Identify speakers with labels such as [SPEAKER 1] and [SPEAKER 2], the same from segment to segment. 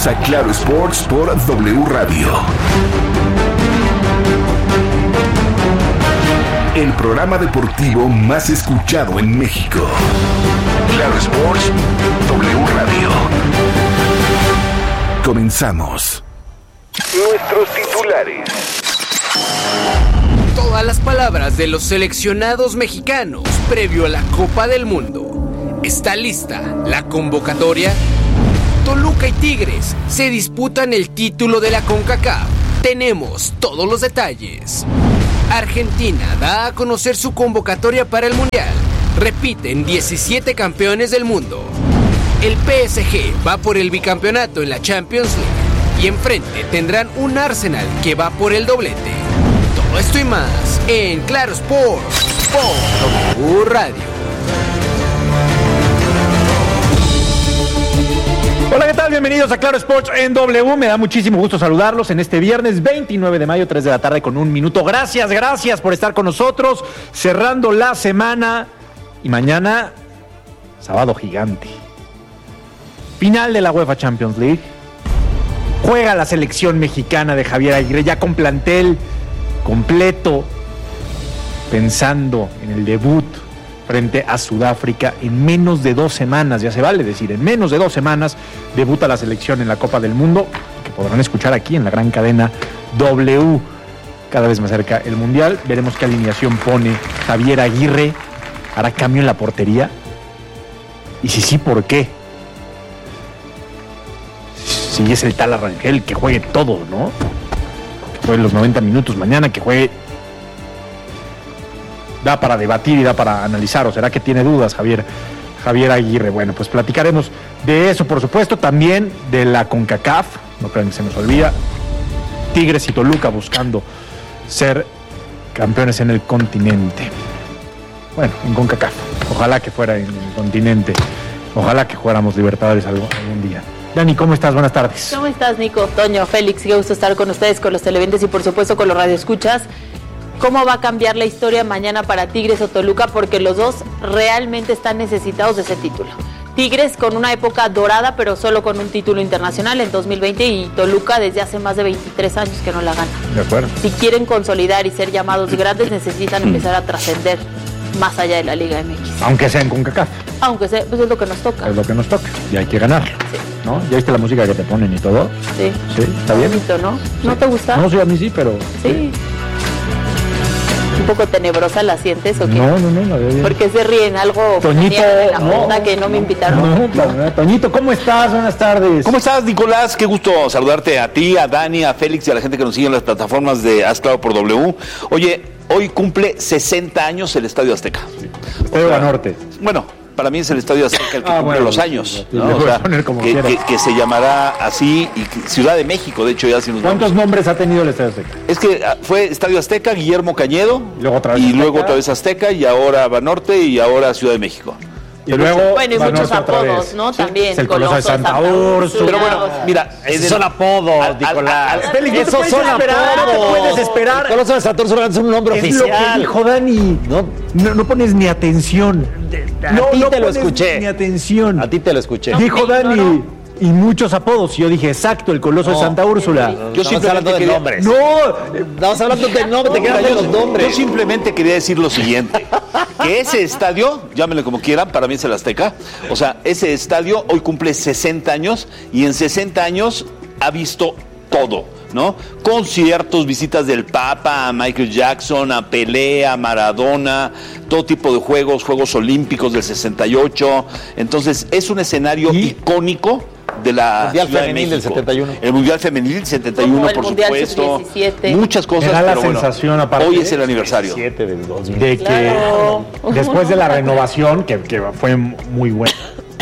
[SPEAKER 1] Bienvenidos a Claro Sports por W Radio. El programa deportivo más escuchado en México. Claro Sports, W Radio. Comenzamos. Nuestros titulares.
[SPEAKER 2] Todas las palabras de los seleccionados mexicanos previo a la Copa del Mundo. ¿Está lista la convocatoria? Toluca y Tigres se disputan el título de la CONCACAF. Tenemos todos los detalles. Argentina da a conocer su convocatoria para el Mundial. Repiten 17 campeones del mundo. El PSG va por el bicampeonato en la Champions League. Y enfrente tendrán un Arsenal que va por el doblete. Todo esto y más en Claro Sports por W Radio.
[SPEAKER 3] Hola, ¿qué tal? Bienvenidos a Claro Sports en W. Me da muchísimo gusto saludarlos en este viernes 29 de mayo, 3 de la tarde con 1 minuto. Gracias por estar con nosotros, cerrando la semana. Y mañana, sábado gigante. Final de la UEFA Champions League. Juega la selección mexicana de Javier Aguirre, ya con plantel completo, pensando en el debut frente a Sudáfrica en menos de 2 semanas, ya se vale decir, en menos de 2 semanas debuta la selección en la Copa del Mundo, que podrán escuchar aquí en la gran cadena W. Cada vez más cerca el Mundial, veremos qué alineación pone Javier Aguirre. ¿Hará cambio en la portería? Y si sí, ¿por qué? Si es el tal Arrangel, que juegue todo, ¿no? Que juegue los 90 minutos mañana, que juegue... Da para debatir y da para analizar, ¿o será que tiene dudas Javier Aguirre? Bueno, pues platicaremos de eso, por supuesto, también de la CONCACAF, no crean que se nos olvida. Tigres y Toluca buscando ser campeones en el continente. Bueno, en CONCACAF, ojalá que fuera en el continente, ojalá que jugáramos Libertadores algún día. Dani, ¿cómo estás? Buenas tardes.
[SPEAKER 4] ¿Cómo estás, Nico? Toño, Félix, qué gusto estar con ustedes, con los televidentes y por supuesto con los radioescuchas. ¿Cómo va a cambiar la historia mañana para Tigres o Toluca? Porque los dos realmente están necesitados de ese título. Tigres con una época dorada, pero solo con un título internacional en 2020, y Toluca desde hace más de 23 años que no la gana.
[SPEAKER 3] De acuerdo.
[SPEAKER 4] Si quieren consolidar y ser llamados grandes, necesitan empezar a trascender más allá de la Liga MX.
[SPEAKER 3] Aunque sea en CONCACAF.
[SPEAKER 4] Aunque sea, pues es lo que nos toca.
[SPEAKER 3] Es lo que nos toca, y hay que ganarlo. Sí. ¿No? ¿Ya viste la música que te ponen y todo?
[SPEAKER 4] Sí.
[SPEAKER 3] Sí, ¿está bien?
[SPEAKER 4] Bonito, ¿no?
[SPEAKER 3] Sí.
[SPEAKER 4] ¿No te gusta?
[SPEAKER 3] No, sí, a mí sí, pero...
[SPEAKER 4] Sí. ¿Un poco tenebrosa la sientes o qué?
[SPEAKER 3] No, la veo bien.
[SPEAKER 4] ¿Por qué se ríen? ¿Algo
[SPEAKER 3] Toñito,
[SPEAKER 4] de la onda que no me invitaron?
[SPEAKER 3] No, Toñito, ¿cómo estás? Buenas tardes.
[SPEAKER 5] ¿Cómo estás, Nicolás? Qué gusto saludarte a ti, a Dani, a Félix y a la gente que nos sigue en las plataformas de Haz Claro por W. Oye, hoy cumple 60 años el Estadio Azteca.
[SPEAKER 3] Sí. Estadio Banorte.
[SPEAKER 5] Bueno, para mí es el Estadio Azteca el que cumple los años, ¿no?
[SPEAKER 3] O sea,
[SPEAKER 5] que se llamará así, y Ciudad de México, de hecho ya sin los
[SPEAKER 3] ¿Cuántos nombres ha tenido el Estadio Azteca?
[SPEAKER 5] Es que fue Estadio Azteca, Guillermo Cañedo,
[SPEAKER 3] y luego otra vez
[SPEAKER 5] Azteca, y ahora Banorte, y ahora Ciudad de México.
[SPEAKER 3] Y luego,
[SPEAKER 4] bueno, y muchos apodos, ¿no?
[SPEAKER 3] Sí.
[SPEAKER 4] También.
[SPEAKER 3] El Coloso de Santa Úrsula.
[SPEAKER 5] Pero bueno, mira,
[SPEAKER 6] esos son apodos, Nicolás.
[SPEAKER 3] Esos son apodos. No te puedes esperar.
[SPEAKER 6] El Coloso de Santa Úrsula es un nombre oficial.
[SPEAKER 3] Es lo que dijo Dani. No pones ni atención.
[SPEAKER 6] A ti te lo escuché.
[SPEAKER 3] Ni atención.
[SPEAKER 6] A ti te lo escuché.
[SPEAKER 3] Dijo Dani. Y muchos apodos. Yo dije, exacto, el Coloso de Santa Úrsula.
[SPEAKER 5] Yo simplemente
[SPEAKER 6] hablando de nombres.
[SPEAKER 3] Estamos hablando de nombres.
[SPEAKER 6] Te quedas de los nombres.
[SPEAKER 5] Yo simplemente quería decir lo siguiente. Que ese estadio, llámenle como quieran, para mí es el Azteca. O sea, ese estadio hoy cumple 60 años y en 60 años ha visto todo, ¿no? Conciertos, visitas del Papa, a Michael Jackson, a Pelé, a Maradona, todo tipo de Juegos Olímpicos del 68. Entonces, es un escenario icónico de la
[SPEAKER 6] Mundial
[SPEAKER 5] Ciudad
[SPEAKER 6] Femenil
[SPEAKER 5] de
[SPEAKER 6] del 71.
[SPEAKER 5] El Mundial Femenil del 71,
[SPEAKER 4] Como el
[SPEAKER 5] por
[SPEAKER 4] Mundial
[SPEAKER 5] supuesto.
[SPEAKER 4] Sub-17.
[SPEAKER 5] Muchas cosas,
[SPEAKER 3] Me da la
[SPEAKER 5] pero bueno,
[SPEAKER 3] sensación, aparte,
[SPEAKER 5] hoy es el aniversario.
[SPEAKER 6] 7 del 2000.
[SPEAKER 3] De que
[SPEAKER 4] Claro.
[SPEAKER 3] después de la renovación, que fue muy buena,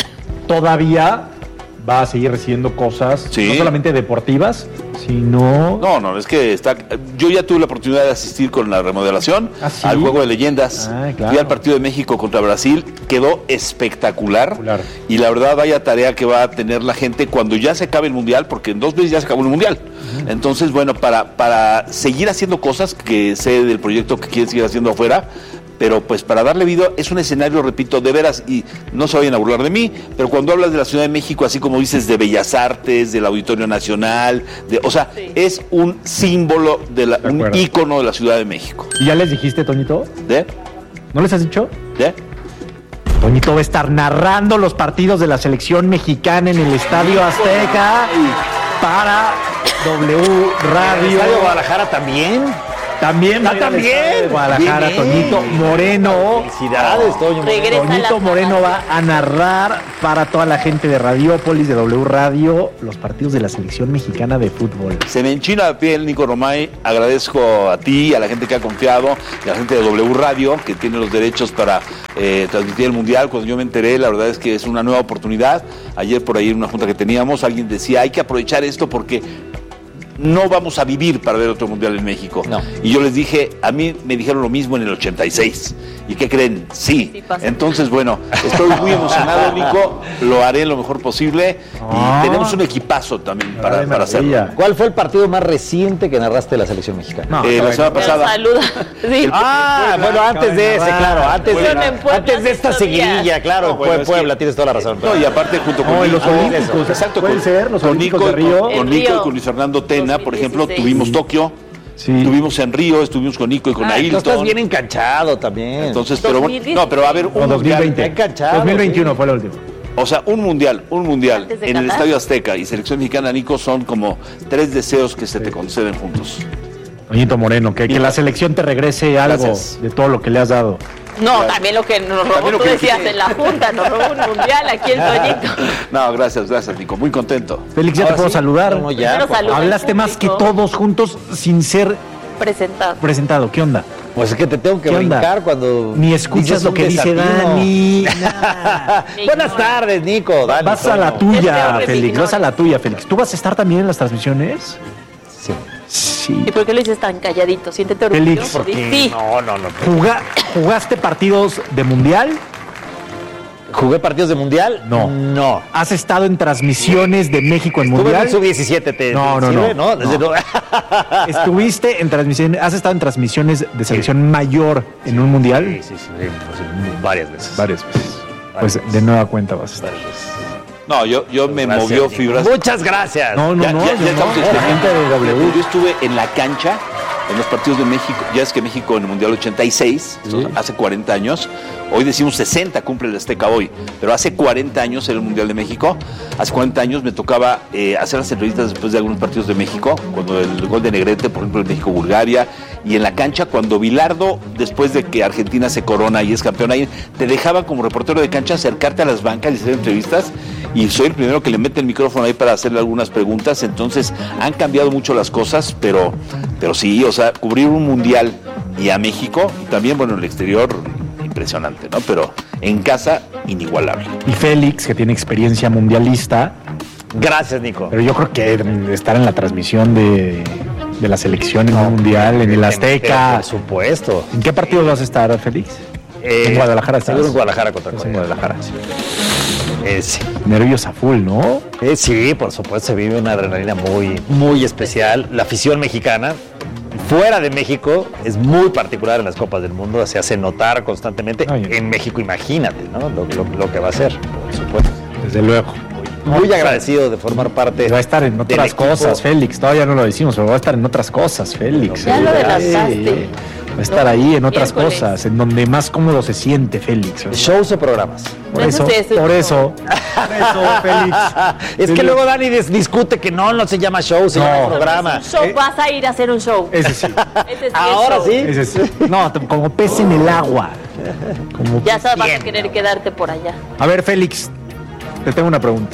[SPEAKER 3] todavía va a seguir recibiendo cosas,
[SPEAKER 5] Sí.
[SPEAKER 3] no solamente deportivas, sino...
[SPEAKER 5] No, es que está. Yo ya tuve la oportunidad de asistir con la remodelación
[SPEAKER 3] ¿Ah, sí?
[SPEAKER 5] al Juego de Leyendas.
[SPEAKER 3] Claro.
[SPEAKER 5] Fui al partido de México contra Brasil, quedó espectacular. Y la verdad, vaya tarea que va a tener la gente cuando ya se acabe el Mundial, porque en 2 meses ya se acabó el Mundial. Entonces, bueno, para seguir haciendo cosas que sé del proyecto que quieren seguir haciendo afuera, pero pues para darle vida es un escenario, repito, de veras, y no se vayan a burlar de mí, pero cuando hablas de la Ciudad de México, así como dices de Bellas Artes, del Auditorio Nacional, es un símbolo, un ícono de la Ciudad de México.
[SPEAKER 3] ¿Y ya les dijiste, Toñito? ¿No les has dicho? Toñito va a estar narrando los partidos de la selección mexicana en el Estadio Azteca para W Radio.
[SPEAKER 6] ¿El Estadio Guadalajara también?
[SPEAKER 3] También. Guadalajara, bien. Toñito Moreno.
[SPEAKER 6] Felicidades, Toño Moreno.
[SPEAKER 3] Toñito Moreno va a narrar para toda la gente de Radiópolis, de W Radio, los partidos de la selección mexicana de fútbol.
[SPEAKER 5] Se me enchina la piel, Nico Romay. Agradezco a ti, a la gente que ha confiado, y a la gente de W Radio, que tiene los derechos para transmitir el Mundial. Cuando yo me enteré, la verdad es que es una nueva oportunidad. Ayer por ahí en una junta que teníamos, alguien decía, hay que aprovechar esto porque no vamos a vivir para ver otro Mundial en México. No. Y yo les dije, a mí me dijeron lo mismo en el 86. ¿Y qué creen? Sí. Entonces, bueno, estoy muy emocionado, Nico. Lo haré lo mejor posible. Y tenemos un equipazo también para hacerlo.
[SPEAKER 6] ¿Cuál fue el partido más reciente que narraste de la selección mexicana?
[SPEAKER 5] La semana pasada.
[SPEAKER 4] Saluda. Sí.
[SPEAKER 6] Bueno, antes de ese, claro. Antes de esta seguidilla, claro. Puebla, tienes toda la razón.
[SPEAKER 5] No, y aparte, junto con
[SPEAKER 3] los Olímpicos. Exacto. Pueden ser los Olímpicos de Río.
[SPEAKER 5] Con Nico y con Luis Fernando Tena, por ejemplo, tuvimos Tokio. Sí. Estuvimos en Río, estuvimos con Nico y con Ailton.
[SPEAKER 6] Tú estás bien enganchado también.
[SPEAKER 5] Entonces, pero a ver, un
[SPEAKER 3] 2020.
[SPEAKER 6] Enganchado,
[SPEAKER 3] 2021 fue el último.
[SPEAKER 5] O sea, un mundial en el Estadio Azteca y selección mexicana, Nico, son como 3 deseos que se te conceden juntos.
[SPEAKER 3] Toñito Moreno, que la selección te regrese algo de todo lo que le has dado.
[SPEAKER 4] No, también lo que nos robó, tú decías en la Junta, nos robó un mundial aquí el Toñito.
[SPEAKER 5] No, gracias, Nico, muy contento.
[SPEAKER 3] Félix, ya te puedo saludar.
[SPEAKER 6] No, ya,
[SPEAKER 3] hablaste más que todos juntos sin ser presentado. ¿Qué onda?
[SPEAKER 6] Pues es que te tengo que brincar cuando
[SPEAKER 3] ni escuchas lo que dice Dani.
[SPEAKER 6] Buenas tardes, Nico. Dani,
[SPEAKER 3] vas a la tuya, Félix. ¿Tú vas a estar también en las transmisiones? Sí.
[SPEAKER 4] ¿Y por qué lo dices tan calladito? Siéntete orgulloso.
[SPEAKER 3] Félix,
[SPEAKER 6] porque
[SPEAKER 4] sí.
[SPEAKER 6] No.
[SPEAKER 3] ¿Jugaste partidos de mundial?
[SPEAKER 6] ¿Jugué partidos de mundial? No.
[SPEAKER 3] ¿Has estado en transmisiones de México en mundial?
[SPEAKER 6] Estuve en sub-17.
[SPEAKER 3] No. ¿Estuviste en transmisiones? ¿Has estado en transmisiones de selección mayor en un mundial?
[SPEAKER 6] Sí, varias veces.
[SPEAKER 3] Pues de nueva cuenta vas a estar.
[SPEAKER 5] No, yo me movió fibras.
[SPEAKER 6] Muchas gracias.
[SPEAKER 5] Ya estamos explicando. Yo estuve en la cancha en los partidos de México. Ya es que México en el Mundial 86, hace 40 años. Hoy decimos 60, cumple el Azteca hoy. Pero hace 40 años era el Mundial de México. Hace 40 años me tocaba hacer las entrevistas después de algunos partidos de México. Cuando el gol de Negrete, por ejemplo, en México-Bulgaria. Y en la cancha, cuando Bilardo, después de que Argentina se corona y es campeón ahí, te dejaba como reportero de cancha acercarte a las bancas y hacer entrevistas. Y soy el primero que le mete el micrófono ahí para hacerle algunas preguntas. Entonces, han cambiado mucho las cosas, pero sí, o sea, cubrir un mundial y a México, y también, bueno, en el exterior, impresionante, ¿no? Pero en casa, inigualable.
[SPEAKER 3] Y Félix, que tiene experiencia mundialista.
[SPEAKER 6] Gracias, Nico.
[SPEAKER 3] Pero yo creo que estar en la transmisión de la selección en un mundial, en el Azteca.
[SPEAKER 6] Por supuesto.
[SPEAKER 3] ¿En qué partidos vas a estar, Félix? En Guadalajara.
[SPEAKER 6] Seguro en Guadalajara contra
[SPEAKER 3] en Guadalajara.
[SPEAKER 6] Sí.
[SPEAKER 3] Nervios a full, ¿no?
[SPEAKER 6] Sí, por supuesto, se vive una adrenalina muy, muy especial. La afición mexicana, fuera de México, es muy particular en las Copas del Mundo, se hace notar constantemente. En México, imagínate, ¿no? Lo que va a ser, por supuesto.
[SPEAKER 3] Desde luego.
[SPEAKER 6] Muy agradecido de formar parte.
[SPEAKER 3] Va a estar en otras cosas, Félix. Todavía no lo decimos, pero va a estar en otras cosas, Félix.
[SPEAKER 4] Ya lo adelantaste.
[SPEAKER 3] Va a estar ahí en otras cosas, en donde más cómodo se siente, Félix.
[SPEAKER 6] ¿Shows o programas?
[SPEAKER 3] Por eso, Félix.
[SPEAKER 6] Es que luego Dani discute que no se llama show, se llama programa.
[SPEAKER 4] Es un show, vas a ir a hacer un show.
[SPEAKER 3] Ese sí.
[SPEAKER 6] Ahora sí.
[SPEAKER 3] Ese sí. No, como pez en el agua.
[SPEAKER 4] Ya sabes, vas a querer quedarte por allá.
[SPEAKER 3] A ver, Félix, te tengo una pregunta.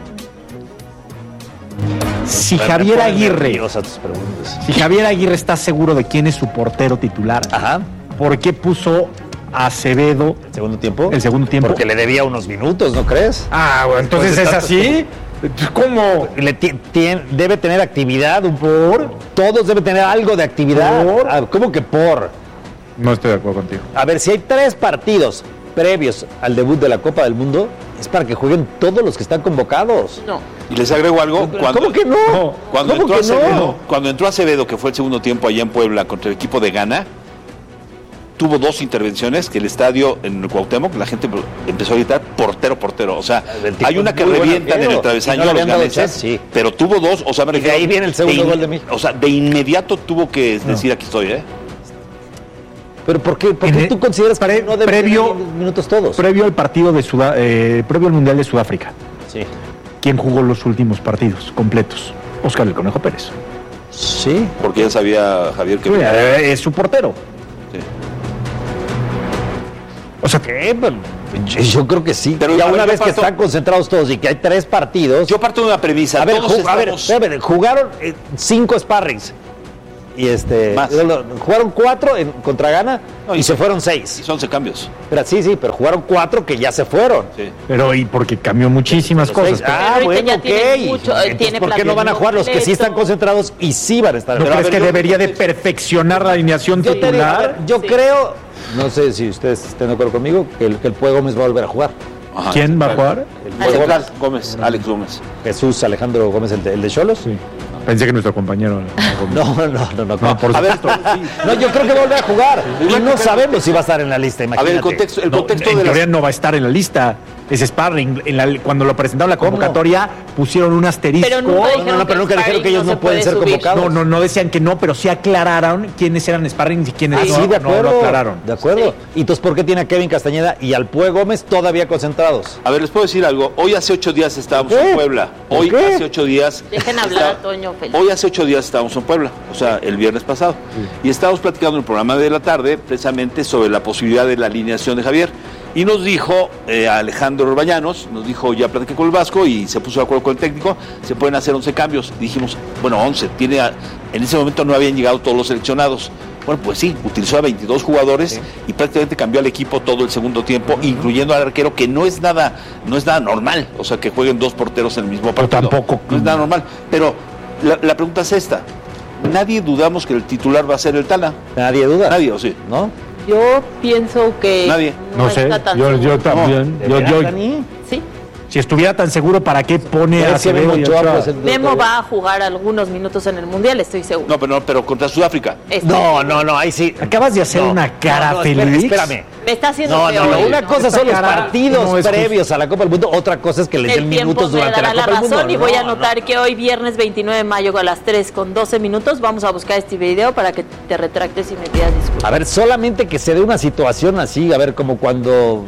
[SPEAKER 3] Si Javier Aguirre está seguro de quién es su portero titular, ¿por qué puso a Acevedo
[SPEAKER 6] el segundo tiempo? Porque le debía unos minutos, ¿no crees?
[SPEAKER 3] Bueno, entonces es así. ¿Cómo?
[SPEAKER 6] Debe tener actividad, todos deben tener algo de actividad. ¿Cómo que por?
[SPEAKER 3] No estoy de acuerdo contigo.
[SPEAKER 6] A ver, si hay 3 partidos previos al debut de la Copa del Mundo, es para que jueguen todos los que están convocados.
[SPEAKER 4] No.
[SPEAKER 5] Y les agrego algo.
[SPEAKER 6] ¿Cómo que no?
[SPEAKER 5] Cuando entró Acevedo, que fue el segundo tiempo allá en Puebla contra el equipo de Ghana, tuvo 2 intervenciones, que el estadio en el Cuauhtémoc, la gente empezó a gritar portero. O sea, hay una que revientan en el travesaño los ganeses, sí, pero tuvo 2, o sea, me refiero,
[SPEAKER 6] de ahí viene el segundo gol de México.
[SPEAKER 5] O sea, de inmediato tuvo que decir aquí estoy,
[SPEAKER 6] Pero ¿por qué tú consideras que no debe
[SPEAKER 3] previo,
[SPEAKER 6] tener minutos todos?
[SPEAKER 3] Previo al partido de previo al Mundial de Sudáfrica.
[SPEAKER 6] Sí.
[SPEAKER 3] ¿Quién jugó los últimos partidos completos? Óscar el Conejo Pérez.
[SPEAKER 6] Sí.
[SPEAKER 5] Porque ya sabía Javier que
[SPEAKER 3] es su portero.
[SPEAKER 5] Sí.
[SPEAKER 3] O sea,
[SPEAKER 6] ¿qué? Yo creo que sí.
[SPEAKER 5] Pero
[SPEAKER 6] ya una vez que están concentrados todos y que hay 3 partidos.
[SPEAKER 5] Yo parto de una premisa.
[SPEAKER 6] A ver, jugaron 5 sparrings. Y
[SPEAKER 5] Más.
[SPEAKER 6] jugaron 4 contra Ghana y se fueron 6.
[SPEAKER 5] Y 11 cambios.
[SPEAKER 6] Pero sí, pero jugaron 4 que ya se fueron.
[SPEAKER 5] Sí.
[SPEAKER 3] Pero y porque cambió muchísimas cosas.
[SPEAKER 6] Bueno, ok. Entonces, ¿por qué no van a jugar los que sí están concentrados y sí van a estar?
[SPEAKER 3] ¿No crees que debería de perfeccionar la alineación titular?
[SPEAKER 6] Yo creo, no sé si ustedes estén de acuerdo conmigo, que el Pue Gómez va a volver a jugar.
[SPEAKER 5] Ajá.
[SPEAKER 3] ¿Quién va a jugar?
[SPEAKER 5] Alex Gómez.
[SPEAKER 6] Jesús Alejandro Gómez, el de Xolos.
[SPEAKER 3] Sí. Pensé que nuestro compañero.
[SPEAKER 6] No,
[SPEAKER 3] por supuesto.
[SPEAKER 6] No, yo creo que va a volver a jugar. Y no sabemos si va a estar en la lista, imagínate.
[SPEAKER 5] A ver, el contexto
[SPEAKER 3] en
[SPEAKER 5] de
[SPEAKER 3] teoría no va a estar en la lista. Es sparring. Cuando lo presentaron la convocatoria, pusieron un asterisco.
[SPEAKER 4] Pero nunca dijeron que
[SPEAKER 6] ellos no pueden ser convocados.
[SPEAKER 3] No decían que no, pero sí aclararon quiénes eran sparring y quiénes
[SPEAKER 6] no. Sí, de acuerdo.
[SPEAKER 3] No lo aclararon.
[SPEAKER 6] De acuerdo.
[SPEAKER 4] Sí.
[SPEAKER 6] ¿Y entonces por qué tiene a Kevin Castañeda y al Pue Gómez todavía concentrados?
[SPEAKER 5] A ver, les puedo decir algo. Hoy hace 8 días estábamos en Puebla. Hoy hace 8 días.
[SPEAKER 4] Dejen hablar a Toño Félix.
[SPEAKER 5] Hoy hace 8 días estábamos en Puebla, o sea, el viernes pasado. Sí. Y estábamos platicando en el programa de la tarde precisamente sobre la posibilidad de la alineación de Javier. Y nos dijo Alejandro Orbañanos, nos dijo, ya platiqué con el Vasco y se puso de acuerdo con el técnico, se pueden hacer 11 cambios. Dijimos, bueno, 11, en ese momento no habían llegado todos los seleccionados. Bueno, pues sí, utilizó a 22 jugadores y prácticamente cambió al equipo todo el segundo tiempo, incluyendo al arquero, que no es nada normal, o sea, que jueguen 2 porteros en el mismo partido.
[SPEAKER 3] Pero tampoco.
[SPEAKER 5] No es nada normal, pero la pregunta es esta. Nadie dudamos que el titular va a ser el Tala.
[SPEAKER 6] Nadie duda.
[SPEAKER 5] Nadie, ¿o sí?
[SPEAKER 6] ¿No?
[SPEAKER 4] Yo pienso que
[SPEAKER 5] nadie.
[SPEAKER 3] No sé,
[SPEAKER 4] está tan
[SPEAKER 3] yo también.
[SPEAKER 4] Sí.
[SPEAKER 3] Si estuviera tan seguro, ¿para qué pone a Acevedo y Ochoa?
[SPEAKER 4] Memo va a jugar algunos minutos en el Mundial, estoy seguro.
[SPEAKER 5] No, pero contra Sudáfrica.
[SPEAKER 6] No, ahí sí.
[SPEAKER 3] Acabas de hacer una cara feliz.
[SPEAKER 6] Espérame.
[SPEAKER 4] Me está haciendo
[SPEAKER 6] No. Una cosa son los partidos previos a la Copa del Mundo, otra cosa es que le den minutos durante la Copa del Mundo.
[SPEAKER 4] Y voy a anotar que hoy, viernes 29 de mayo, a las 3:12, vamos a buscar este video para que te retractes y me pidas disculpas.
[SPEAKER 6] A ver, solamente que se dé una situación así, a ver, como cuando...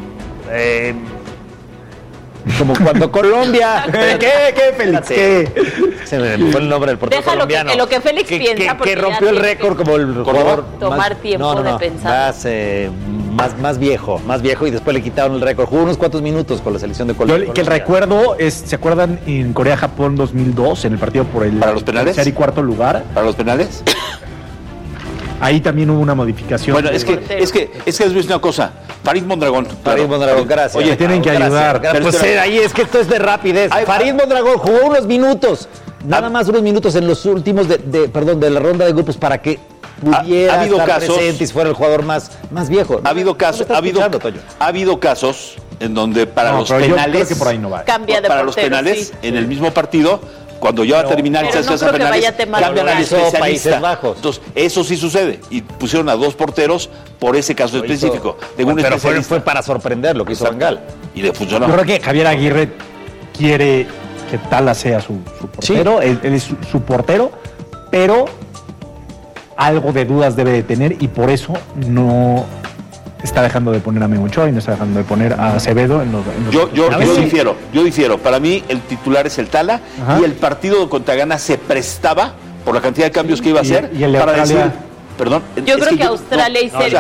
[SPEAKER 6] como cuando Colombia...
[SPEAKER 3] ¿Qué, Félix? ¿Qué?
[SPEAKER 6] Se me fue el nombre del portero colombiano.
[SPEAKER 4] Lo que Félix piensa...
[SPEAKER 6] Que rompió el récord como el jugador...
[SPEAKER 4] Tomar tiempo de pensar.
[SPEAKER 6] Más viejo, y después le quitaron el récord. Jugó unos cuantos minutos con la selección de Colombia.
[SPEAKER 3] Que el recuerdo es, ¿se acuerdan en Corea-Japón 2002, en el partido por el
[SPEAKER 5] ¿para los penales?
[SPEAKER 3] tercer y cuarto lugar?
[SPEAKER 5] ¿Para los penales?
[SPEAKER 3] Ahí también hubo una modificación.
[SPEAKER 5] Bueno, es que es una cosa. Farid Mondragón.
[SPEAKER 6] Farid Mondragón, gracias.
[SPEAKER 3] Oye, tienen que ayudar.
[SPEAKER 6] Pues ahí es que esto es de rapidez. Farid Mondragón jugó unos minutos, nada más unos minutos en los últimos de la ronda de grupos para que pudiera estar presente y fuera el jugador más viejo.
[SPEAKER 5] Ha habido casos en donde para los penales,
[SPEAKER 3] creo que por ahí no va.
[SPEAKER 4] Cambia de
[SPEAKER 5] para
[SPEAKER 4] portero,
[SPEAKER 5] los penales,
[SPEAKER 4] sí.
[SPEAKER 5] en el mismo partido, cuando ya va a terminar y se hace penales, cambian al especialista.
[SPEAKER 6] Bajos.
[SPEAKER 5] Entonces, eso sí sucede. Y pusieron a 2 porteros por ese caso específico.
[SPEAKER 6] Pero fue para sorprender lo que hizo Van Gaal.
[SPEAKER 5] Y le funcionó.
[SPEAKER 3] Yo creo que Javier Aguirre quiere que Tala sea su portero. Sí. Él es su portero, pero algo de dudas debe de tener y por eso no está dejando de poner a Memo Ochoa y no está dejando de poner a Acevedo en los
[SPEAKER 5] yo difiero. Para mí el titular es el Tala. Ajá. Y el partido contra Ghana se prestaba por la cantidad de cambios que iba a hacer
[SPEAKER 3] y el de
[SPEAKER 5] para
[SPEAKER 3] Australia.
[SPEAKER 5] decir, perdón.
[SPEAKER 4] Yo creo que Australia y Serbia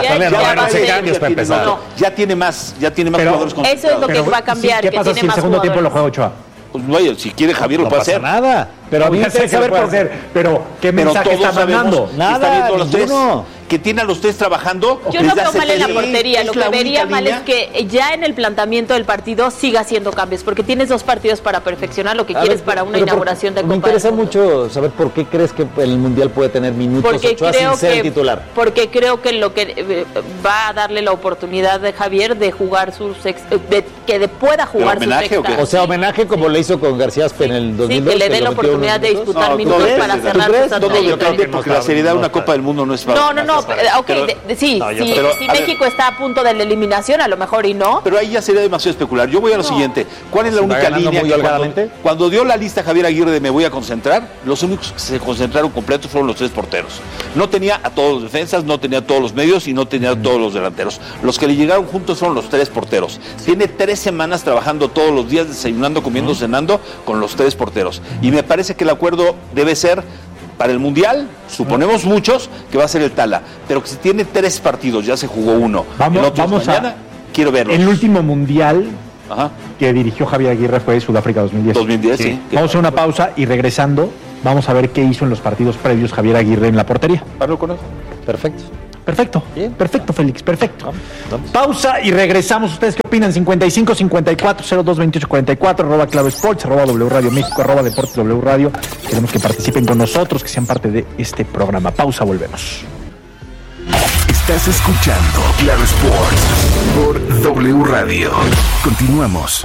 [SPEAKER 5] ya tiene más jugadores con
[SPEAKER 4] eso es lo que va a cambiar.
[SPEAKER 3] ¿Qué pasa si el segundo tiempo lo juega Ochoa?
[SPEAKER 5] Pues vaya, si quiere Javier lo puede hacer.
[SPEAKER 6] Nada. Pero a mí me interesa saber por hacer.
[SPEAKER 3] Pero ¿qué mensaje está mandando?
[SPEAKER 6] Nada,
[SPEAKER 5] que tiene a los 3 trabajando.
[SPEAKER 4] Yo no veo mal en la portería. Lo que vería mal es que ya en el planteamiento del partido siga haciendo cambios, porque tienes 2 partidos para perfeccionar lo que quieres para una inauguración de Copa.
[SPEAKER 6] Me interesa mucho saber por qué crees que el Mundial puede tener minutos Ochoa sin ser titular.
[SPEAKER 4] Porque creo que lo que va a darle la oportunidad de Javier de jugar que pueda jugar su sexta.
[SPEAKER 6] O sea, homenaje como le hizo con García Aspe en el 2002.
[SPEAKER 4] Sí, que le dé la oportunidad de disputar minutos para cerrar sus
[SPEAKER 5] Yo creo que porque la seriedad de una Copa del Mundo no es fácil.
[SPEAKER 4] No, No, si México está a punto de la eliminación, a lo mejor y no.
[SPEAKER 5] Pero ahí ya sería demasiado especular. Yo voy a lo siguiente. ¿Cuál es la única línea que cuando dio la lista Javier Aguirre de me voy a concentrar, los únicos que se concentraron completos fueron los 3 porteros? No tenía a todos los defensas, no tenía a todos los medios y no tenía a todos los delanteros. Los que le llegaron juntos fueron los 3 porteros. Tiene 3 semanas trabajando todos los días, desayunando, comiendo, cenando con los 3 porteros. Y me parece que el acuerdo debe ser para el Mundial, suponemos muchos, que va a ser el Tala. Pero que si tiene 3 partidos, ya se jugó uno. Vamos mañana, quiero verlo.
[SPEAKER 3] El último Mundial que dirigió Javier Aguirre fue Sudáfrica 2010.
[SPEAKER 5] 2010, sí.
[SPEAKER 3] Vamos a una pausa y regresando, vamos a ver qué hizo en los partidos previos Javier Aguirre en la portería.
[SPEAKER 5] Hablo con él.
[SPEAKER 3] Perfecto. Bien. Perfecto, Félix, perfecto. Vamos. Pausa y regresamos. ¿Ustedes qué opinan? 55 54 02 28 44 @Claro Sports, @W Radio México, @Deportes W Radio. Queremos que participen con nosotros, que sean parte de este programa. Pausa, volvemos.
[SPEAKER 1] Estás escuchando Claro Sports por W Radio. Continuamos.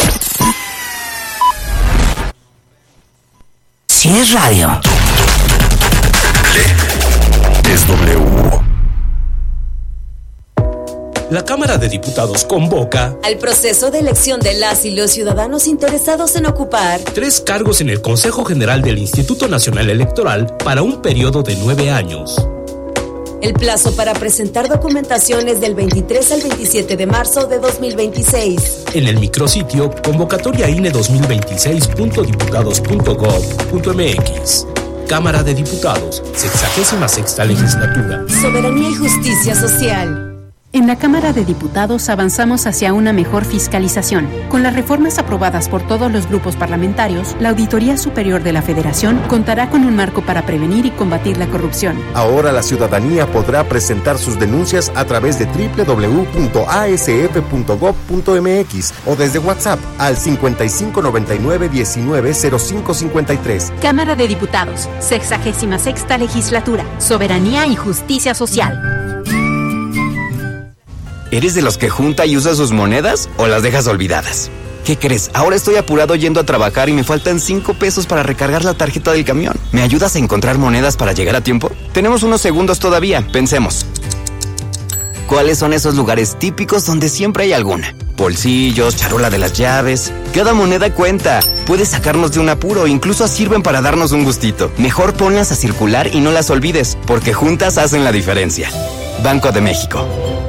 [SPEAKER 7] Si es radio,
[SPEAKER 1] es W.
[SPEAKER 8] La Cámara de Diputados convoca
[SPEAKER 9] al proceso de elección de las y los ciudadanos interesados en ocupar
[SPEAKER 8] 3 cargos en el Consejo General del Instituto Nacional Electoral para un periodo de 9 años.
[SPEAKER 9] El plazo para presentar documentación es del 23 al 27 de marzo de 2026.
[SPEAKER 8] En el micrositio convocatoriaine2026.diputados.gov.mx. Cámara de Diputados, 66ª Legislatura.
[SPEAKER 9] Soberanía y justicia social.
[SPEAKER 10] En la Cámara de Diputados avanzamos hacia una mejor fiscalización. Con las reformas aprobadas por todos los grupos parlamentarios, la Auditoría Superior de la Federación contará con un marco para prevenir y combatir la corrupción.
[SPEAKER 11] Ahora la ciudadanía podrá presentar sus denuncias a través de www.asf.gov.mx o desde WhatsApp al 5599-190553.
[SPEAKER 10] Cámara de Diputados, 66ª Legislatura. Soberanía y justicia social.
[SPEAKER 12] ¿Eres de los que junta y usa sus monedas o las dejas olvidadas? ¿Qué crees? Ahora estoy apurado yendo a trabajar y me faltan 5 pesos para recargar la tarjeta del camión. ¿Me ayudas a encontrar monedas para llegar a tiempo? Tenemos unos segundos todavía, pensemos. ¿Cuáles son esos lugares típicos donde siempre hay alguna? Bolsillos, charola de las llaves. Cada moneda cuenta. Puede sacarnos de un apuro, incluso sirven para darnos un gustito. Mejor ponlas a circular y no las olvides, porque juntas hacen la diferencia. Banco de México.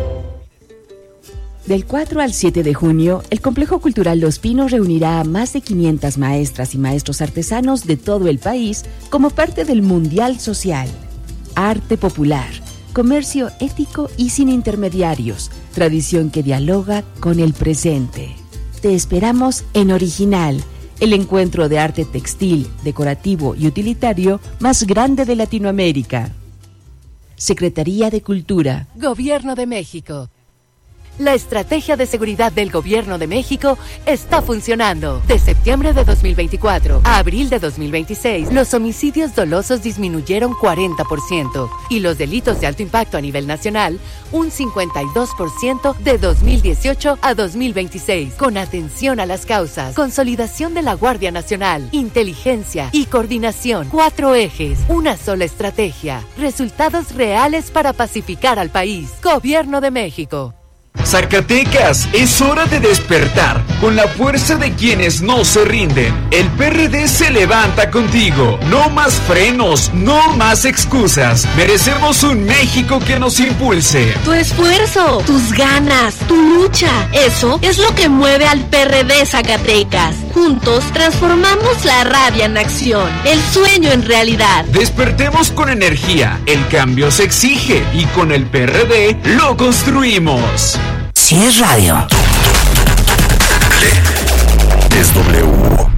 [SPEAKER 13] Del 4 al 7 de junio, el Complejo Cultural Los Pinos reunirá a más de 500 maestras y maestros artesanos de todo el país como parte del Mundial Social. Arte popular, comercio ético y sin intermediarios, tradición que dialoga con el presente. Te esperamos en Original, el encuentro de arte textil, decorativo y utilitario más grande de Latinoamérica. Secretaría de Cultura.
[SPEAKER 14] Gobierno de México. La estrategia de seguridad del Gobierno de México está funcionando. De septiembre de 2024 a abril de 2026, los homicidios dolosos disminuyeron 40% y los delitos de alto impacto a nivel nacional un 52% de 2018 a 2026. Con atención a las causas, consolidación de la Guardia Nacional, inteligencia y coordinación. 4 ejes, una sola estrategia. Resultados reales para pacificar al país. Gobierno de México.
[SPEAKER 15] Zacatecas, es hora de despertar con la fuerza de quienes no se rinden. El PRD se levanta contigo. No más frenos, no más excusas. Merecemos un México que nos impulse.
[SPEAKER 16] Tu esfuerzo, tus ganas, tu lucha, eso es lo que mueve al PRD Zacatecas. Juntos transformamos la rabia en acción, el sueño en realidad.
[SPEAKER 15] Despertemos con energía, el cambio se exige y con el PRD lo construimos.
[SPEAKER 7] Si es radio,
[SPEAKER 1] es W.